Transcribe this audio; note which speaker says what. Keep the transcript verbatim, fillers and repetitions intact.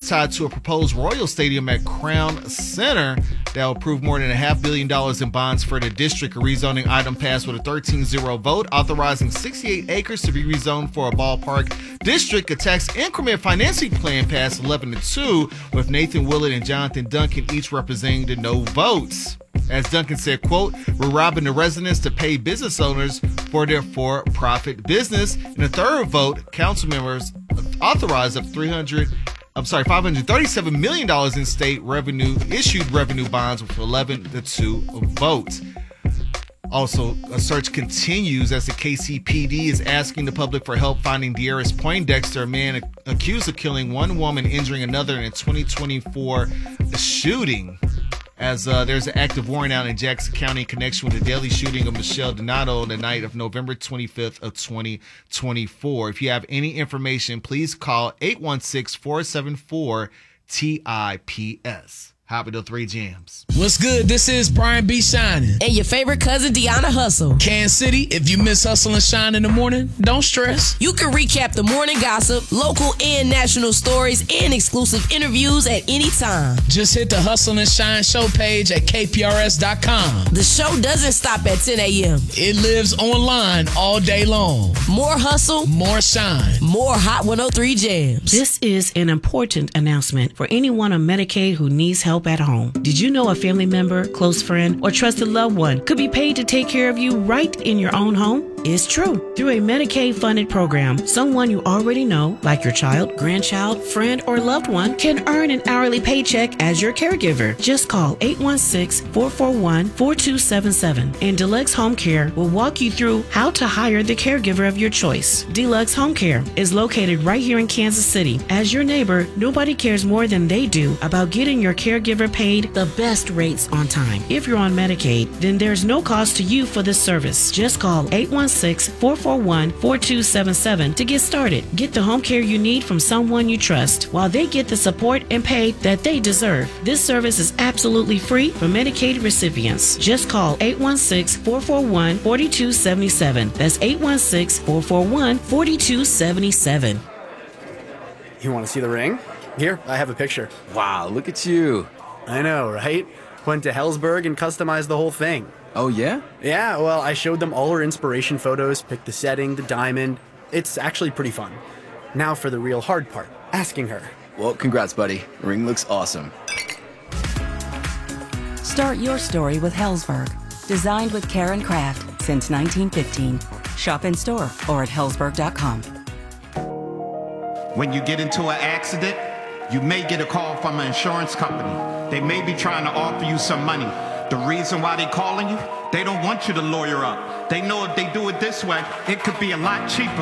Speaker 1: tied to a proposed Royal Stadium at Crown Center that will approve more than a half billion dollars in bonds for the district. A rezoning item passed with a thirteen zero vote, authorizing sixty-eight acres to be rezoned for a ballpark district. A tax increment financing plan passed eleven to two, with Nathan Willett and Jonathan Duncan each representing the no votes. As Duncan said, quote, "We're robbing the residents to pay business owners for their for-profit business." In a third vote, council members authorized up three hundred, I'm sorry, five hundred thirty-seven million dollars in state revenue, issued revenue bonds with eleven to two votes. Also, a search continues as the K C P D is asking the public for help finding Dearest Poindexter, a man accused of killing one woman, injuring another in a twenty twenty-four shooting. As uh, there's an active warrant out in Jackson County in connection with the deadly shooting of Michelle Donato on the night of November twenty-fifth of twenty twenty-four. If you have any information, please call eight one six, four seven four, T I P S. Hobby to three jams.
Speaker 2: What's good? This is Brian B. Shining.
Speaker 3: And your favorite cousin, Deanna Hustle.
Speaker 2: Kansas City, if you miss Hustle and Shine in the morning, don't stress.
Speaker 3: You can recap the morning gossip, local and national stories, and exclusive interviews at any time.
Speaker 2: Just hit the Hustle and Shine show page at K P R S dot com.
Speaker 3: The show doesn't stop at ten a.m.
Speaker 2: It lives online all day long.
Speaker 3: More hustle,
Speaker 2: more shine,
Speaker 3: more Hot one oh three jams.
Speaker 4: This is an important announcement for anyone on Medicaid who needs help at home. Did you know a family member, close friend, or trusted loved one could be paid to take care of you right in your own home? It's true. Through a Medicaid-funded program, someone you already know, like your child, grandchild, friend, or loved one, can earn an hourly paycheck as your caregiver. Just call eight one six, four four one, four two seven seven, and Deluxe Home Care will walk you through how to hire the caregiver of your choice. Deluxe Home Care is located right here in Kansas City. As your neighbor, nobody cares more than they do about getting your caregiver paid the best rates on time. If you're on Medicaid, then there's no cost to you for this service. Just call eight one six, four four one, four two seven seven to get started. Get the home care you need from someone you trust while they get the support and pay that they deserve. This service is absolutely free for Medicaid recipients. Just call eight one six, four four one, four two seven seven. That's eight one six, four four one, four two seven seven.
Speaker 5: You want to see the ring? Here, I have a picture.
Speaker 6: Wow, look at you.
Speaker 5: I know, right? Went to Helzberg and customized the whole thing.
Speaker 6: Oh, yeah?
Speaker 5: Yeah, well, I showed them all her inspiration photos, picked the setting, the diamond. It's actually pretty fun. Now for the real hard part, asking her.
Speaker 6: Well, congrats, buddy. The ring looks awesome.
Speaker 7: Start your story with Helzberg. Designed with care and craft since nineteen fifteen. Shop in store or at helzberg dot com.
Speaker 8: When you get into an accident, you may get a call from an insurance company. They may be trying to offer you some money. The reason why they're calling you, they don't want you to lawyer up. They know if they do it this way, it could be a lot cheaper.